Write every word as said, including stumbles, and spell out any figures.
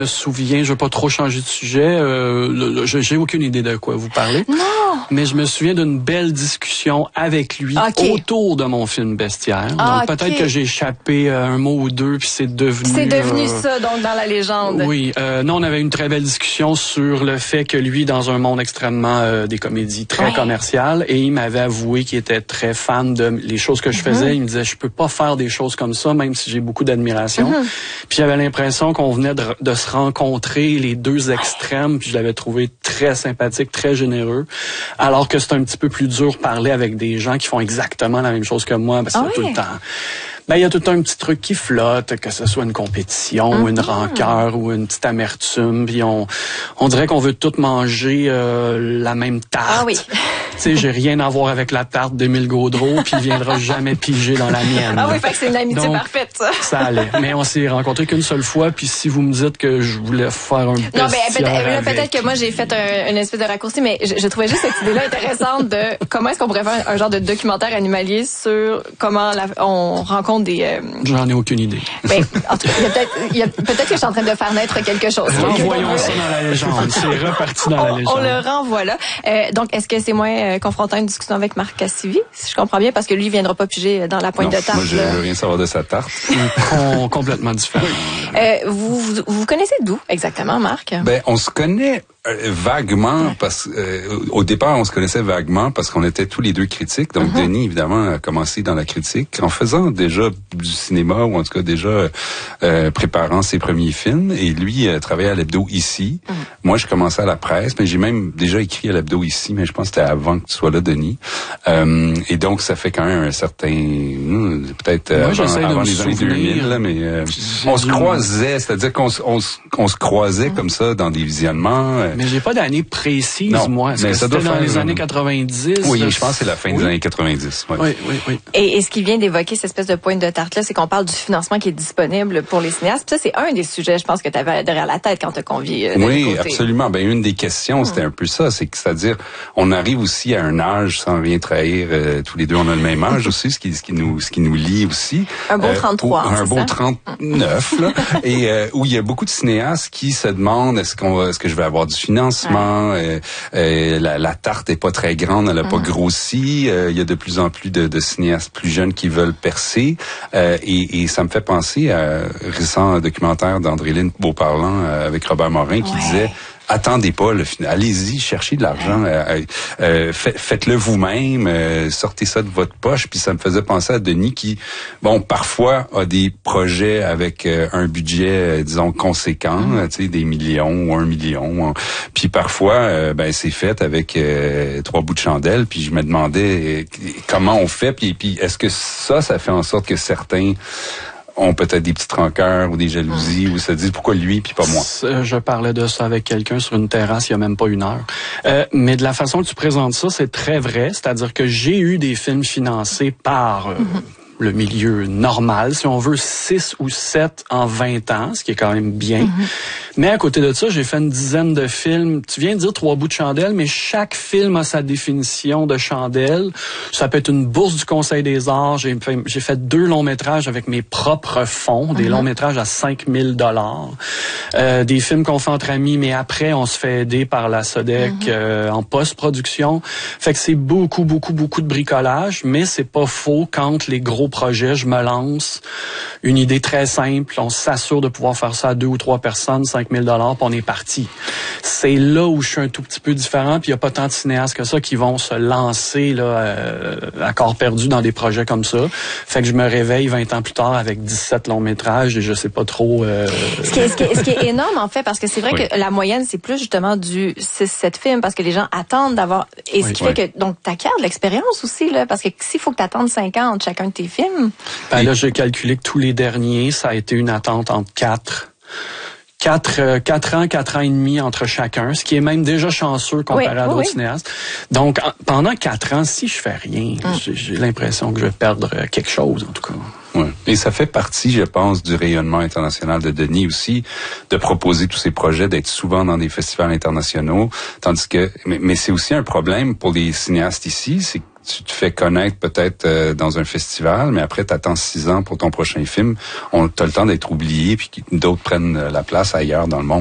me souviens, je veux pas trop changer de sujet, euh, j'ai aucune idée de quoi vous parlez. Non! Mais je me souviens d'une belle discussion avec lui okay. autour de mon film Bestiaire. Ah, donc peut-être okay. que j'ai échappé un mot ou deux, puis c'est devenu... C'est devenu euh, ça, donc, dans la légende. Oui. Euh, non, on avait une très belle discussion sur le fait que lui, dans un monde extrêmement euh, des comédies très ouais. commerciales, et il m'avait avoué qu'il était très fan de les choses que je faisais. Mm-hmm. Il me disait, je peux pas faire des choses comme ça, même si j'ai beaucoup d'admiration. Mm-hmm. Puis j'avais l'impression qu'on venait de, de se rencontrer les deux extrêmes, puis je l'avais trouvé très sympathique, très généreux, alors que c'est un petit peu plus dur parler avec des gens qui font exactement la même chose que moi, parce que ah oui. tout le temps... Ben, il y a tout un petit truc qui flotte, que ce soit une compétition, mm-hmm. ou une rancœur, ou une petite amertume, puis on, on dirait qu'on veut tous manger euh, la même tarte. Ah oui. Tu sais, j'ai rien à voir avec la tarte d'Émile Gaudreau, puis il viendra jamais piger dans la mienne. Ah oui, fait que c'est une amitié donc, parfaite, ça. Ça allait. Mais on s'est rencontrés qu'une seule fois, puis si vous me dites que je voulais faire un bestiaire Non, ben, peut-être, avec... peut-être que moi, j'ai fait un, une espèce de raccourci, mais je, je trouvais juste cette idée-là intéressante de comment est-ce qu'on pourrait faire un, un genre de documentaire animalier sur comment la, on rencontre des... Euh... J'en ai aucune idée. Ben, en tout cas, il y a peut-être, il y a, peut-être que je suis en train de faire naître quelque chose. Renvoyons ça dans la légende. C'est reparti dans on, la légende. On le renvoie là. Euh, donc, est-ce que c'est moins euh, confrontant une discussion avec Marc Cassivi, si je comprends bien, parce que lui, il viendra pas piger dans la pointe non, de tarte. Moi, je veux rien savoir de sa tarte. On, complètement différent. Euh, vous, vous, vous connaissez d'où exactement, Marc? Ben, on se connaît euh, vaguement ouais. parce euh, au départ, on se connaissait vaguement parce qu'on était tous les deux critiques. Donc, uh-huh. Denis, évidemment, a commencé dans la critique en faisant déjà du cinéma ou en tout cas déjà euh, préparant ses premiers films. Et lui, euh, travaillait à l'hebdo ici. Uh-huh. Moi, je commençais à la presse, mais j'ai même déjà écrit à l'hebdo ici, mais je pense que c'était avant que tu sois là, Denis. Euh, et donc, ça fait quand même un certain... Hmm, peut-être euh, Moi, avant, avant les années deux mille, là, mais euh, on se croisait, c'est-à-dire qu'on, on, on se croisait uh-huh. comme ça dans des visionnements. Euh, mais j'ai pas d'année précise, non, moi. Est-ce mais que ça c'était doit dans faire, les années quatre-vingt-dix? Oui, là, je pense que c'est la fin oui. des années quatre-vingt-dix. Ouais. Oui, oui, oui. Et, et ce qui vient d'évoquer cette espèce de pointe de tarte-là, c'est qu'on parle du financement qui est disponible pour les cinéastes. Puis ça, c'est un des sujets, je pense, que tu avais derrière la tête quand tu as convié. Euh, oui, absolument. Ben une des questions, c'était un peu ça. C'est que, c'est-à-dire, on arrive aussi à un âge, sans rien trahir, euh, tous les deux, on a le même âge aussi, ce qui, ce qui nous, ce qui nous lie aussi. Un bon trente-trois. Euh, un bon trente-neuf, là. Et euh, où il y a beaucoup de cinéastes qui se demandent est-ce qu'on, est-ce que je vais avoir du financement? Ouais. Euh, euh, la, la tarte est pas très grande, elle a pas grossi. Euh, il y a de plus en plus de, de cinéastes plus jeunes qui veulent percer. Euh, et, et ça me fait penser à un récent documentaire d'André-Lyne Beauparlant euh, avec Robert Morin qui ouais. disait attendez pas le final. Allez-y, cherchez de l'argent. Euh, euh, fait, faites-le vous-même. Euh, sortez ça de votre poche. Puis ça me faisait penser à Denis qui, bon, parfois a des projets avec euh, un budget, euh, disons, conséquent, mm. tu sais, des millions ou un million. Puis parfois, euh, ben c'est fait avec euh, trois bouts de chandelle. Puis je me demandais euh, comment on fait. Puis, puis est-ce que ça, ça fait en sorte que certains ont peut-être des petites rancœurs ou des jalousies mmh. ou se disent pourquoi lui puis pas moi. Je parlais de ça avec quelqu'un sur une terrasse il y a même pas une heure. Euh, mais de la façon que tu présentes ça, c'est très vrai. C'est-à-dire que j'ai eu des films financés par... Euh, mmh. le milieu normal, si on veut, six ou sept en vingt ans, ce qui est quand même bien. Mm-hmm. Mais à côté de ça, j'ai fait une dizaine de films. Tu viens de dire trois bouts de chandelle, mais chaque film a sa définition de chandelle. Ça peut être une bourse du Conseil des arts. J'ai fait, j'ai fait deux longs métrages avec mes propres fonds, des mm-hmm. longs métrages à cinq mille dollars. Euh, des films qu'on fait entre amis, mais après, on se fait aider par la SODEC mm-hmm. euh, en post-production. Fait que c'est beaucoup, beaucoup, beaucoup de bricolage, mais c'est pas faux quand les gros projet, je me lance, une idée très simple, on s'assure de pouvoir faire ça à deux ou trois personnes, cinq mille dollars, puis on est parti. C'est là où je suis un tout petit peu différent, puis il n'y a pas tant de cinéastes que ça qui vont se lancer là, euh, à corps perdu dans des projets comme ça. Fait que je me réveille vingt ans plus tard avec dix-sept longs métrages et je sais pas trop... Euh... Ce, qui est, ce, qui est, ce qui est énorme, en fait, parce que c'est vrai oui. que la moyenne, c'est plus justement du six sept films, parce que les gens attendent d'avoir... Et ce oui, qui oui. fait que, donc, t'acquiers de l'expérience aussi, là, parce que s'il faut que t'attendes cinq ans entre chacun de tes films, Ben là, j'ai calculé que tous les derniers, ça a été une attente entre quatre. Quatre, euh, quatre ans, quatre ans et demi entre chacun, ce qui est même déjà chanceux comparé oui, à d'autres oui. cinéastes. Donc, en, pendant quatre ans, si je fais rien, hum. j'ai, j'ai l'impression que je vais perdre quelque chose, en tout cas. Ouais. Et ça fait partie, je pense, du rayonnement international de Denis aussi, de proposer tous ces projets, d'être souvent dans des festivals internationaux, tandis que, mais, mais c'est aussi un problème pour les cinéastes ici, c'est tu te fais connaître peut-être euh, dans un festival, mais après, tu attends six ans pour ton prochain film. On t'as le temps d'être oublié, puis d'autres prennent la place ailleurs dans le monde.